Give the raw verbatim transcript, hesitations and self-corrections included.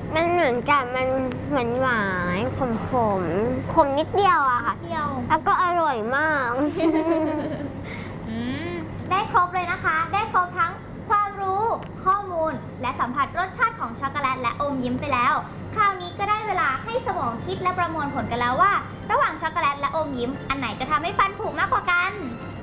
มันเหมือนกับมันหวานหวานขมขมขมนิดเดียวอะค่ะเดียวแล้วก็อร่อยมากได้ครบเลยนะคะ ได้ครบทั้งความรู้ข้อมูลและสัมผัสรสชาติของช็อกโกแลตและอมยิ้มไปแล้วคราวนี้ก็ได้เวลาให้สมองคิดและประมวลผลกันแล้วว่าระหว่างช็อกโกแลตและอมยิ้มอันไหนจะทำให้ฟันผุมากกว่ากัน